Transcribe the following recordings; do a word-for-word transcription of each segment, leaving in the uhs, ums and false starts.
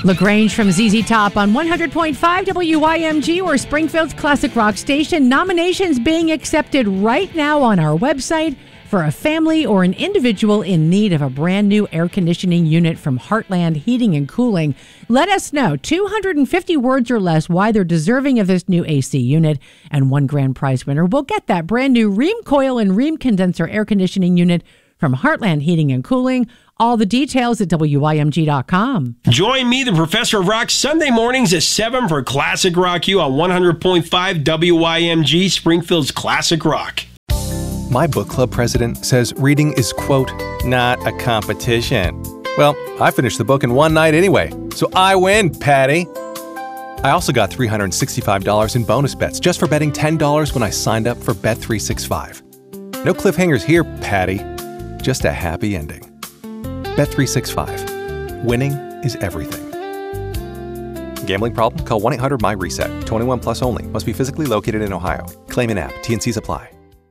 LaGrange from Z Z Top on one hundred point five W Y M G or Springfield's Classic Rock Station. Nominations being accepted right now on our website for a family or an individual in need of a brand new air conditioning unit from Heartland Heating and Cooling. Let us know, two hundred fifty words or less, why they're deserving of this new A C unit, and one grand prize winner will get that brand new Rheem Coil and Rheem Condenser air conditioning unit from Heartland Heating and Cooling. All the details at W Y M G dot com. Join me, the Professor of Rock, Sunday mornings at seven for Classic Rock U on one hundred point five W Y M G, Springfield's Classic Rock. My book club president says reading is, quote, not a competition. Well, I finished the book in one night anyway, so I win, Patty. I also got three hundred sixty-five dollars in bonus bets just for betting ten dollars when I signed up for Bet three sixty-five. No cliffhangers here, Patty. Just a happy ending. Bet three sixty-five. Winning is everything. Gambling problem? Call one eight hundred M Y reset. twenty-one plus only. Must be physically located in Ohio. Claim in app. T and C's apply.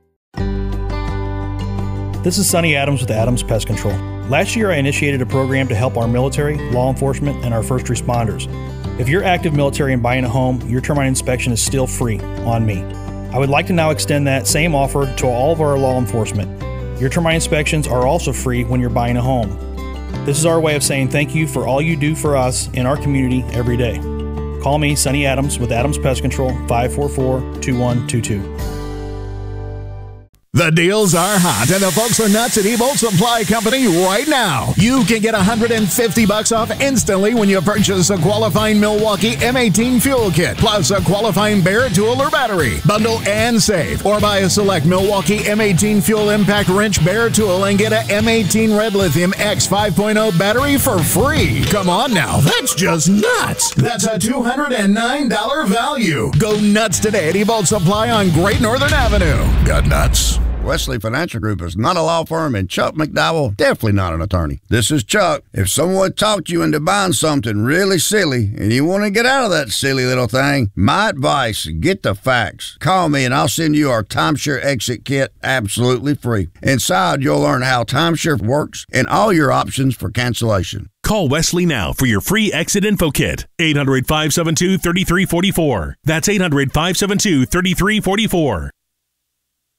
This is Sonny Adams with Adams Pest Control. Last year, I initiated a program to help our military, law enforcement, and our first responders. If you're active military and buying a home, your termite inspection is still free on me. I would like to now extend that same offer to all of our law enforcement. Your termite inspections are also free when you're buying a home. This is our way of saying thank you for all you do for us in our community every day. Call me, Sonny Adams, with Adams Pest Control, five four four, two one two two. The deals are hot, and the folks are nuts at Ebolt Supply Company right now. You can get one hundred fifty bucks off instantly when you purchase a qualifying Milwaukee M eighteen fuel kit, plus a qualifying Barrett tool or battery. Bundle and save. Or buy a select Milwaukee M eighteen fuel impact wrench Barrett tool and get a M eighteen Red Lithium X five point oh battery for free. Come on now, that's just nuts. That's a two hundred nine dollars value. Go nuts today at Ebolt Supply on Great Northern Avenue. Got nuts? Wesley Financial Group is not a law firm, and Chuck McDowell definitely not an attorney. This is Chuck. If someone talked you into buying something really silly and you want to get out of that silly little thing, my advice, get the facts. Call me and I'll send you our timeshare exit kit absolutely free. Inside, you'll learn how timeshare works and all your options for cancellation. Call Wesley now for your free exit info kit. eight hundred, five seven two, three three four four. That's eight hundred, five seven two, three three four four.